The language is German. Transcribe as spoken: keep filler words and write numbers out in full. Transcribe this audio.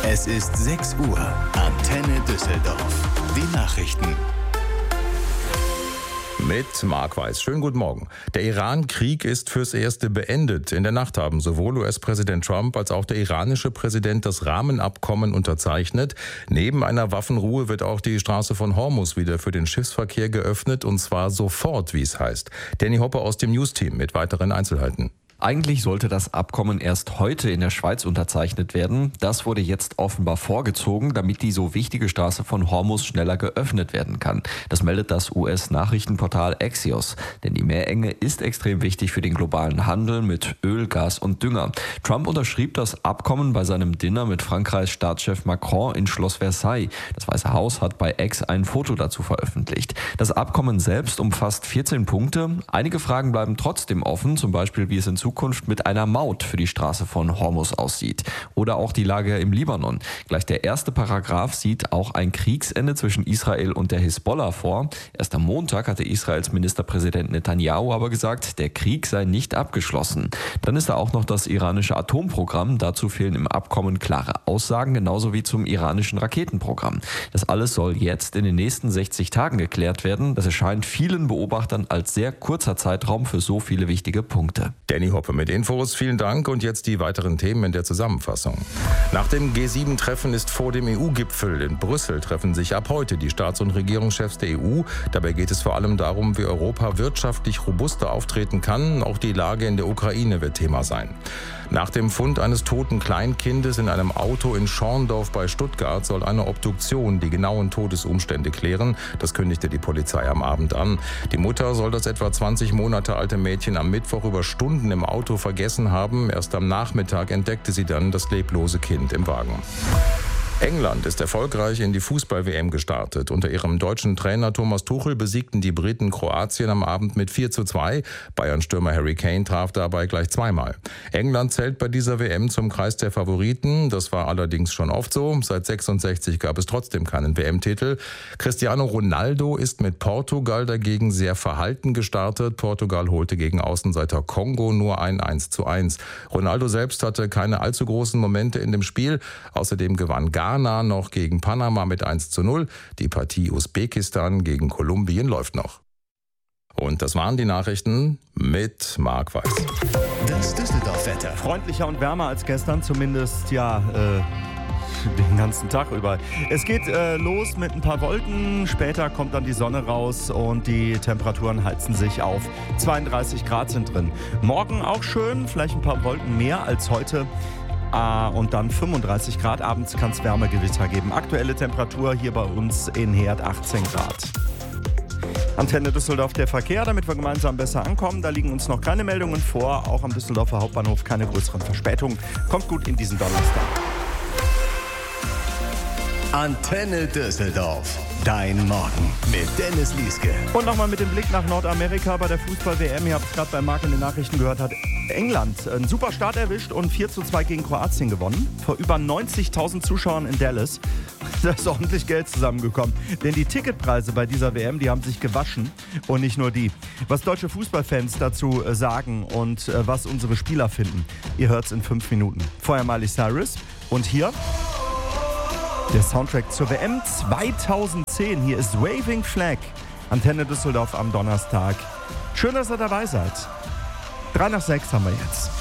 Es ist sechs Uhr. Antenne Düsseldorf. Die Nachrichten. Mit Marc Weiß. Schönen guten Morgen. Der Iran-Krieg ist fürs Erste beendet. In der Nacht haben sowohl U S-Präsident Trump als auch der iranische Präsident das Rahmenabkommen unterzeichnet. Neben einer Waffenruhe wird auch die Straße von Hormuz wieder für den Schiffsverkehr geöffnet, und zwar sofort, wie es heißt. Danny Hoppe aus dem News-Team mit weiteren Einzelheiten. Eigentlich sollte das Abkommen erst heute in der Schweiz unterzeichnet werden. Das wurde jetzt offenbar vorgezogen, damit die so wichtige Straße von Hormuz schneller geöffnet werden kann. Das meldet das U S-Nachrichtenportal Axios. Denn die Meerenge ist extrem wichtig für den globalen Handel mit Öl, Gas und Dünger. Trump unterschrieb das Abkommen bei seinem Dinner mit Frankreichs Staatschef Macron in Schloss Versailles. Das Weiße Haus hat bei X ein Foto dazu veröffentlicht. Das Abkommen selbst umfasst vierzehn Punkte. Einige Fragen bleiben trotzdem offen, zum Beispiel wie es in Zukunft Zukunft mit einer Maut für die Straße von Hormuz aussieht. Oder auch die Lage im Libanon. Gleich der erste Paragraph sieht auch ein Kriegsende zwischen Israel und der Hisbollah vor. Erst am Montag hatte Israels Ministerpräsident Netanyahu aber gesagt, der Krieg sei nicht abgeschlossen. Dann ist da auch noch das iranische Atomprogramm. Dazu fehlen im Abkommen klare Aussagen, genauso wie zum iranischen Raketenprogramm. Das alles soll jetzt in den nächsten sechzig Tagen geklärt werden. Das erscheint vielen Beobachtern als sehr kurzer Zeitraum für so viele wichtige Punkte. Danny Hoppe mit Infos, vielen Dank, und jetzt die weiteren Themen in der Zusammenfassung. Nach dem G sieben Treffen ist vor dem E U-Gipfel in Brüssel treffen sich ab heute die Staats- und Regierungschefs der E U. Dabei geht es vor allem darum, wie Europa wirtschaftlich robuster auftreten kann. Auch die Lage in der Ukraine wird Thema sein. Nach dem Fund eines toten Kleinkindes in einem Auto in Schorndorf bei Stuttgart soll eine Obduktion die genauen Todesumstände klären. Das kündigte die Polizei am Abend an. Die Mutter soll das etwa zwanzig Monate alte Mädchen am Mittwoch über Stunden im Auto vergessen haben. Erst am Nachmittag entdeckte sie dann das leblose Kind im Wagen. England ist erfolgreich in die Fußball-W M gestartet. Unter ihrem deutschen Trainer Thomas Tuchel besiegten die Briten Kroatien am Abend mit vier zu zwei. Bayern-Stürmer Harry Kane traf dabei gleich zweimal. England zählt bei dieser W M zum Kreis der Favoriten. Das war allerdings schon oft so. Seit sechsundsechzig gab es trotzdem keinen W M-Titel. Cristiano Ronaldo ist mit Portugal dagegen sehr verhalten gestartet. Portugal holte gegen Außenseiter Kongo nur ein eins zu eins. Ronaldo selbst hatte keine allzu großen Momente in dem Spiel. Außerdem gewann Ghana noch gegen Panama mit eins zu null. Die Partie Usbekistan gegen Kolumbien läuft noch. Und das waren die Nachrichten mit Marc Weiß. Das Düsseldorf-Wetter. Freundlicher und wärmer als gestern, zumindest ja äh, den ganzen Tag über. Es geht äh, los mit ein paar Wolken, später kommt dann die Sonne raus und die Temperaturen heizen sich auf. zweiunddreißig Grad sind drin. Morgen auch schön, vielleicht ein paar Wolken mehr als heute. Ah, und dann fünfunddreißig Grad. Abends kann es Wärmegewitter geben. Aktuelle Temperatur hier bei uns in Herd achtzehn Grad. Antenne Düsseldorf, der Verkehr, damit wir gemeinsam besser ankommen. Da liegen uns noch keine Meldungen vor. Auch am Düsseldorfer Hauptbahnhof keine größeren Verspätungen. Kommt gut in diesen Donnerstag. Antenne Düsseldorf. Dein Morgen mit Dennis Lieske. Und nochmal mit dem Blick nach Nordamerika bei der Fußball-W M. Ihr habt es gerade bei Marc in den Nachrichten gehört, hat England einen super Start erwischt und vier zu zwei gegen Kroatien gewonnen. Vor über neunzigtausend Zuschauern in Dallas. Da ist ordentlich Geld zusammengekommen. Denn die Ticketpreise bei dieser W M, die haben sich gewaschen. Und nicht nur die. Was deutsche Fußballfans dazu sagen und was unsere Spieler finden, ihr hört es in fünf Minuten. Vorher Miley Cyrus und hier der Soundtrack zur W M zweitausendzehn. Hier ist Waving Flag. Antenne Düsseldorf am Donnerstag. Schön, dass ihr dabei seid. Drei nach sechs haben wir jetzt.